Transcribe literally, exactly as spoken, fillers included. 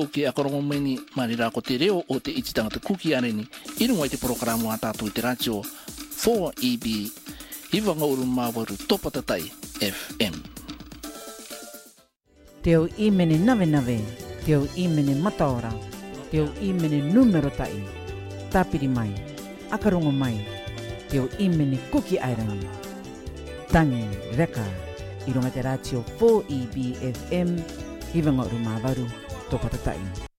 O ke akarongo mai ni marira ko te reo o te iti tangata kuki are ni irunga i te programo a tātou i te radio four E B Iwanga uru mawaru topatatai F M. Teo imene nave nave, teo imene mataora, teo imene numero tai, tapiri mai, akarongo mai, teo imene kuki airani. Tangi reka, irunga te radio four E B F M, Iwanga uru mawaru topatatai.